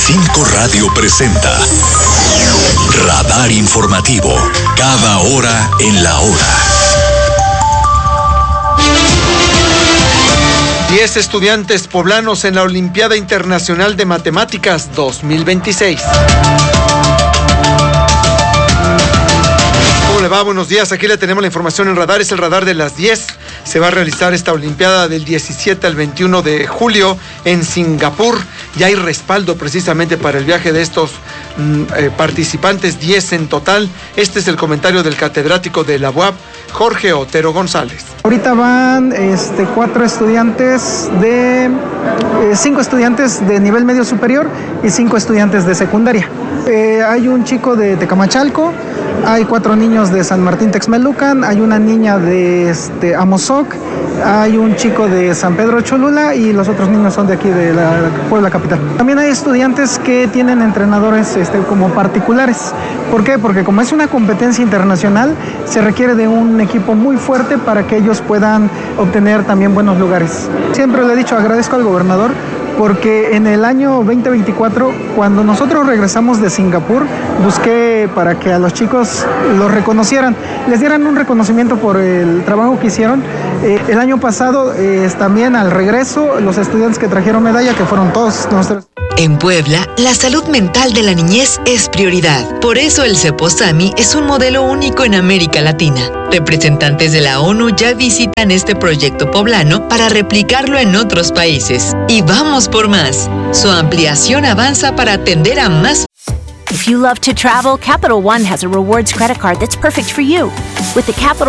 5 Radio presenta Radar Informativo, cada hora en la hora. 10 estudiantes poblanos en la Olimpiada Internacional de Matemáticas 2026. ¿Cómo le va? Buenos días. Aquí le tenemos la información en Radar. Es el Radar de las 10. Se va a realizar esta Olimpiada del 17 al 21 de julio en Singapur. Ya hay respaldo precisamente para el viaje de estos participantes, 10 en total. Este es el comentario del catedrático de la UAP, Jorge Otero González. Ahorita van 5 estudiantes de nivel medio superior y 5 estudiantes de secundaria. Hay un chico de Tecamachalco, hay 4 niños de San Martín Texmelucan, hay una niña de Amozoc, hay un chico de San Pedro Cholula y los otros niños son de aquí de la Puebla capital. También hay estudiantes que tienen entrenadores como particulares. ¿Por qué? Porque como es una competencia internacional, se requiere de un equipo muy fuerte para que ellos puedan obtener también buenos lugares. Siempre le he dicho, agradezco al gobernador, porque en el año 2024, cuando nosotros regresamos de Singapur, busqué para que a los chicos los reconocieran, les dieran un reconocimiento por el trabajo que hicieron. El año pasado, también al regreso, los estudiantes que trajeron medalla, que fueron todos nuestros. En Puebla, la salud mental de la niñez es prioridad. Por eso el CEPOSAMI es un modelo único en América Latina. Representantes de la ONU ya visitan este proyecto poblano para replicarlo en otros países. Y vamos por más. Su ampliación avanza para atender a más. If you love to travel, Capital One has a rewards credit card that's perfect for you. With the Capital